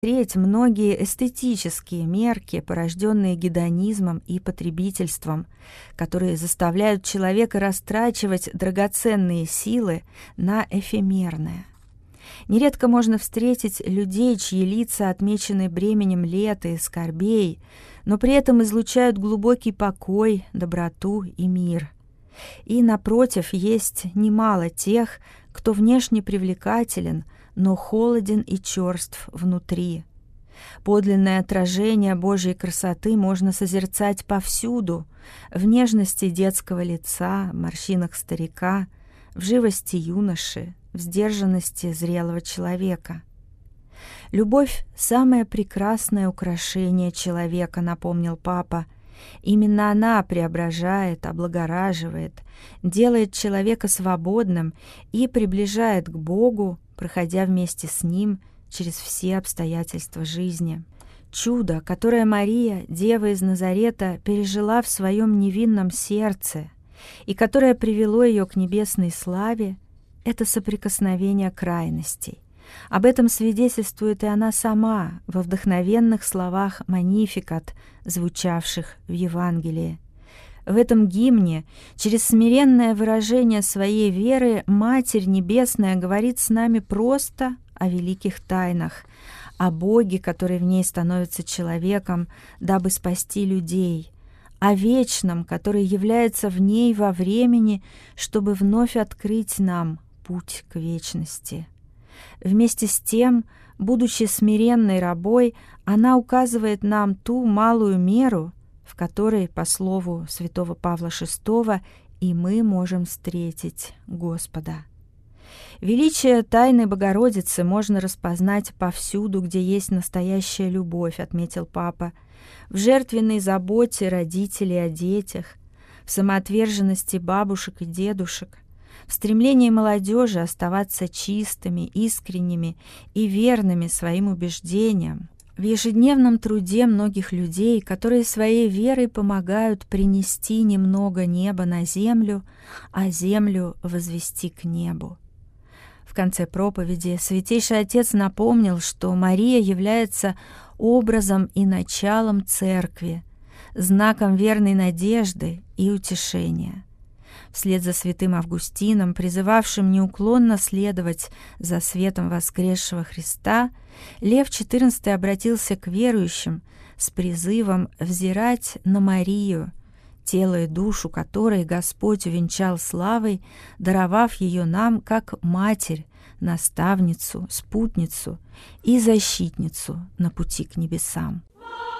Треть многие эстетические мерки, порожденные гедонизмом и потребительством, которые заставляют человека растрачивать драгоценные силы на эфемерное. Нередко можно встретить людей, чьи лица отмечены бременем лета и скорбей, но при этом излучают глубокий покой, доброту и мир. И, напротив, есть немало тех, кто внешне привлекателен, но холоден и черств внутри. Подлинное отражение Божьей красоты можно созерцать повсюду: в нежности детского лица, морщинах старика, в живости юноши, в сдержанности зрелого человека. «Любовь — самое прекрасное украшение человека», — напомнил папа. «Именно она преображает, облагораживает, делает человека свободным и приближает к Богу, проходя вместе с Ним через все обстоятельства жизни». Чудо, которое Мария, дева из Назарета, пережила в своем невинном сердце и которое привело ее к небесной славе, — это соприкосновение крайностей. Об этом свидетельствует и она сама во вдохновенных словах «Магнификат», звучавших в Евангелии. В этом гимне, через смиренное выражение своей веры, Матерь Небесная говорит с нами просто о великих тайнах, о Боге, который в ней становится человеком, дабы спасти людей, о вечном, который является в ней во времени, чтобы вновь открыть нам путь к вечности. Вместе с тем, будучи смиренной рабой, она указывает нам ту малую меру, в которой, по слову святого Павла VI, и мы можем встретить Господа. Величие тайны Богородицы можно распознать повсюду, где есть настоящая любовь, отметил папа, в жертвенной заботе родителей о детях, в самоотверженности бабушек и дедушек, в стремлении молодежи оставаться чистыми, искренними и верными своим убеждениям, в ежедневном труде многих людей, которые своей верой помогают принести немного неба на землю, а землю возвести к небу. В конце проповеди Святейший Отец напомнил, что Мария является образом и началом Церкви, знаком верной надежды и утешения. Вслед за святым Августином, призывавшим неуклонно следовать за светом воскресшего Христа, Лев XIV обратился к верующим с призывом взирать на Марию, тело и душу которой Господь увенчал славой, даровав ее нам как Матерь, наставницу, спутницу и защитницу на пути к небесам.